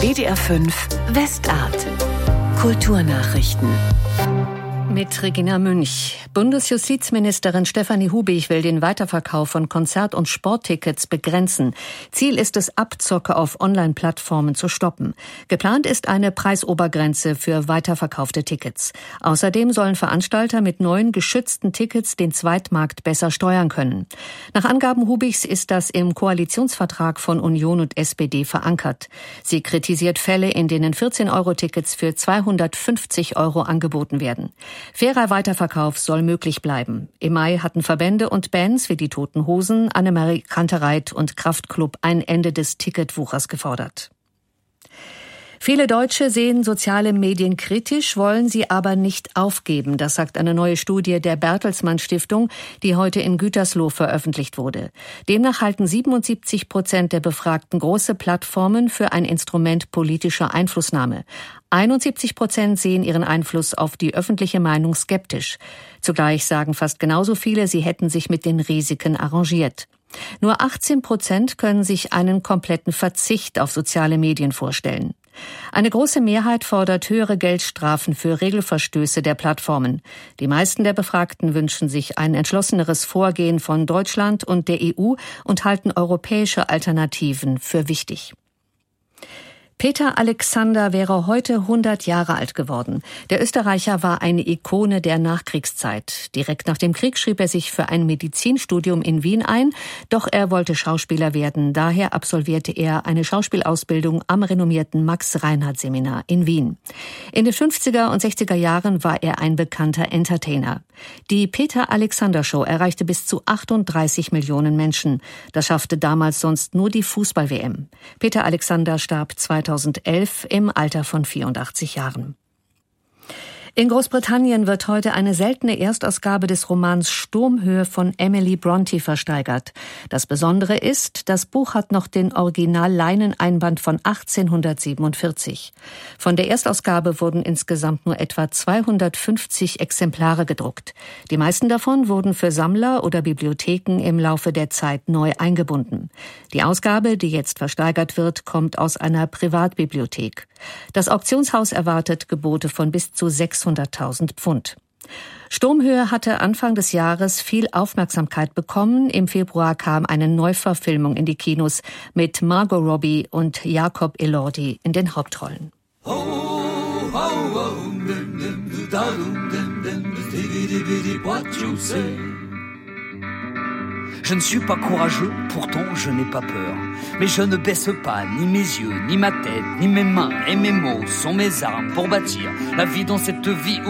WDR 5 Westart. Kulturnachrichten. Mit Regina Münch. Bundesjustizministerin Stefanie Hubig will den Weiterverkauf von Konzert- und Sporttickets begrenzen. Ziel ist es, Abzocke auf Online-Plattformen zu stoppen. Geplant ist eine Preisobergrenze für weiterverkaufte Tickets. Außerdem sollen Veranstalter mit neuen geschützten Tickets den Zweitmarkt besser steuern können. Nach Angaben Hubigs ist das im Koalitionsvertrag von Union und SPD verankert. Sie kritisiert Fälle, in denen 14-Euro-Tickets für 250 Euro angeboten werden. Fairer Weiterverkauf soll möglich bleiben. Im Mai hatten Verbände und Bands wie die Toten Hosen, Annemarie Kantereit und Kraftklub ein Ende des Ticketwuchers gefordert. Viele Deutsche sehen soziale Medien kritisch, wollen sie aber nicht aufgeben. Das sagt eine neue Studie der Bertelsmann Stiftung, die heute in Gütersloh veröffentlicht wurde. Demnach halten 77% der Befragten große Plattformen für ein Instrument politischer Einflussnahme. 71% sehen ihren Einfluss auf die öffentliche Meinung skeptisch. Zugleich sagen fast genauso viele, sie hätten sich mit den Risiken arrangiert. Nur 18% können sich einen kompletten Verzicht auf soziale Medien vorstellen. Eine große Mehrheit fordert höhere Geldstrafen für Regelverstöße der Plattformen. Die meisten der Befragten wünschen sich ein entschlosseneres Vorgehen von Deutschland und der EU und halten europäische Alternativen für wichtig. Peter Alexander wäre heute 100 Jahre alt geworden. Der Österreicher war eine Ikone der Nachkriegszeit. Direkt nach dem Krieg schrieb er sich für ein Medizinstudium in Wien ein, doch er wollte Schauspieler werden. Daher absolvierte er eine Schauspielausbildung am renommierten Max-Reinhardt-Seminar in Wien. In den 50er und 60er Jahren war er ein bekannter Entertainer. Die Peter Alexander Show erreichte bis zu 38 Millionen Menschen. Das schaffte damals sonst nur die Fußball-WM. Peter Alexander starb 2011 im Alter von 84 Jahren. In Großbritannien wird heute eine seltene Erstausgabe des Romans Sturmhöhe von Emily Brontë versteigert. Das Besondere ist, das Buch hat noch den Original-Leineneinband von 1847. Von der Erstausgabe wurden insgesamt nur etwa 250 Exemplare gedruckt. Die meisten davon wurden für Sammler oder Bibliotheken im Laufe der Zeit neu eingebunden. Die Ausgabe, die jetzt versteigert wird, kommt aus einer Privatbibliothek. Das Auktionshaus erwartet Gebote von bis zu 600.000 Pfund. Sturmhöhe hatte Anfang des Jahres viel Aufmerksamkeit bekommen. Im Februar kam eine Neuverfilmung in die Kinos mit Margot Robbie und Jacob Elordi in den Hauptrollen. Je ne suis pas courageux, pourtant je n'ai pas peur. Mais je ne baisse pas ni mes yeux, ni ma tête, ni mes mains. Et mes mots sont mes armes pour bâtir la vie dans cette vie.